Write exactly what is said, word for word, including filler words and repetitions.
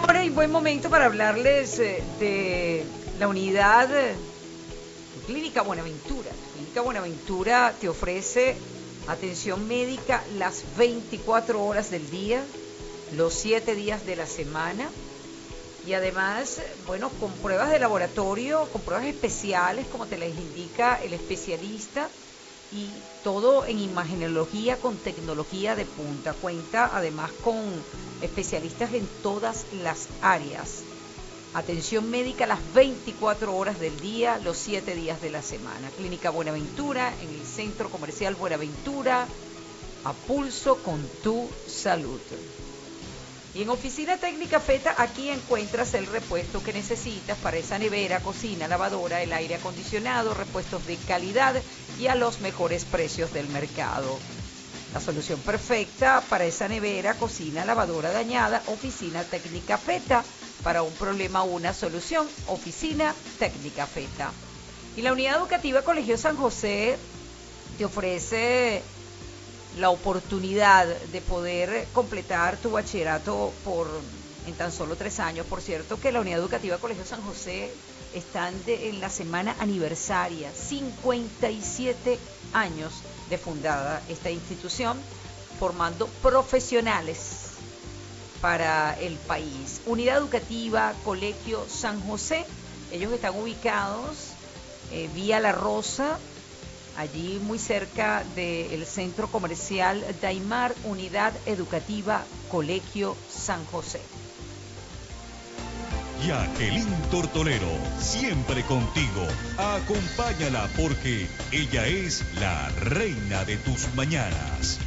Hora y buen momento para hablarles eh, de la unidad eh, Clínica Buenaventura. Clínica Buenaventura te ofrece atención médica las veinticuatro horas del día, los siete días de la semana. Y además, bueno, con pruebas de laboratorio, con pruebas especiales, como te les indica el especialista, y todo en imagenología con tecnología de punta. Cuenta además con especialistas en todas las áreas. Atención médica las veinticuatro horas del día, los siete días de la semana. Clínica Buenaventura, en el Centro Comercial Buenaventura, a pulso con tu salud. Y en Oficina Técnica Feta, aquí encuentras el repuesto que necesitas para esa nevera, cocina, lavadora, el aire acondicionado, repuestos de calidad y a los mejores precios del mercado. La solución perfecta para esa nevera, cocina, lavadora dañada, Oficina Técnica Feta. Para un problema, una solución, Oficina Técnica Feta. Y la Unidad Educativa Colegio San José te ofrece la oportunidad de poder completar tu bachillerato por en tan solo tres años. Por cierto, que la Unidad Educativa Colegio San José están de, en la semana aniversaria, cincuenta y siete años de fundada esta institución, formando profesionales para el país. Unidad Educativa Colegio San José, ellos están ubicados eh, vía La Rosa, allí muy cerca del Centro Comercial Daimar. Unidad Educativa Colegio San José. Jacqueline Tortolero, siempre contigo. Acompáñala porque ella es la reina de tus mañanas.